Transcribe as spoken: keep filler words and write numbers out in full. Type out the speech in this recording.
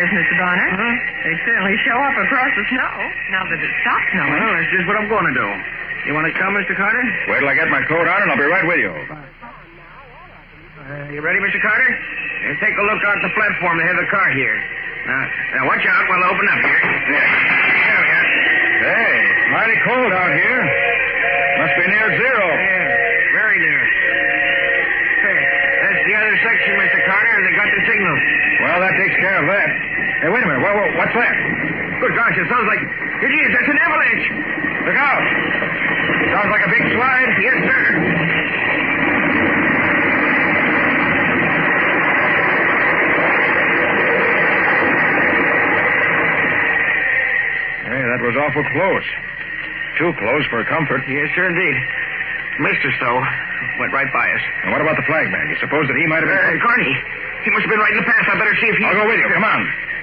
is, Mister Bonner. Huh? They'd certainly show up across the snow, now that it's stopped snowing. Well, that's just what I'm going to do. You want to come, Mister Carter? Wait till I get my coat on, and I'll be right with you. Uh, you ready, Mister Carter? Uh, take a look out the platform ahead of the car here. Now, now watch out while I open up here. There. There we are. Hey, mighty cold out here. Must be near zero. Yeah, very near. Hey, that's the other section, Mister Carter. They got the signal. Well, that takes care of that. Hey, wait a minute. Whoa, whoa, what's that? Good gosh, it sounds like... It is. That's an avalanche. Look out. Sounds like a big slide. Yes, sir. Hey, that was awful close. Too close for comfort. Yes, sir, indeed. Missed us, though. Went right by us. And what about the flagman? You suppose that he might have been... Uh, Carney. He must have been right in the path. I better see if he... I'll go with you. Come on.